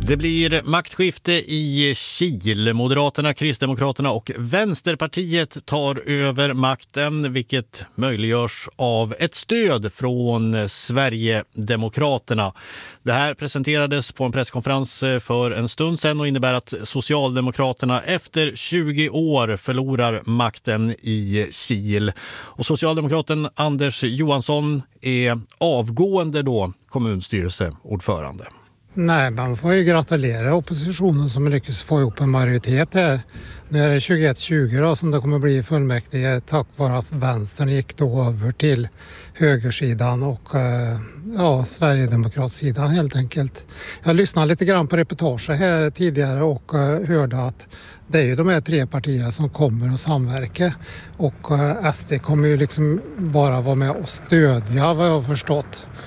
Det blir maktskifte i Kil. Moderaterna, Kristdemokraterna och Vänsterpartiet tar över makten, vilket möjliggörs av ett stöd från Sverigedemokraterna. Det här presenterades på en presskonferens för en stund sedan och innebär att Socialdemokraterna efter 20 år förlorar makten i Kil. Och socialdemokraten Anders Johansson är avgående då kommunstyrelseordförande. Nej, man får ju gratulera oppositionen som lyckas få ihop en majoritet här. Nu är det 21-20 då, som det kommer bli i fullmäktige tack vare att vänstern gick då över till högersidan och Sverigedemokratsidan helt enkelt. Jag lyssnade lite grann på reportage här tidigare och hörde att det är ju de här tre partierna som kommer att samverka och SD kommer ju liksom bara vara med och stödja vad jag har förstått.